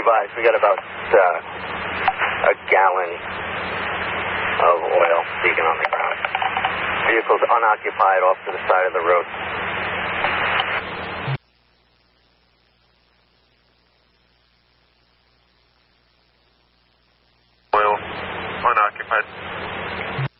advised. We got about a gallon of oil leaking on the ground. Vehicle's unoccupied off to the side of the road. Oil unoccupied.